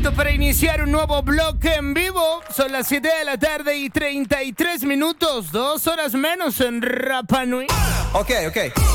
momentito para iniciar un nuevo bloque en vivo. Son las 7 de la tarde y 33 minutos, 2 horas menos en Rapa Nui. Ok.